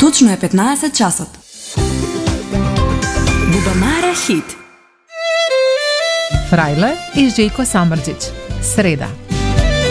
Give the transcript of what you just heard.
Точно е 15 часот. Бубамара хит. Frajle i Željko Samrđić. Sreda.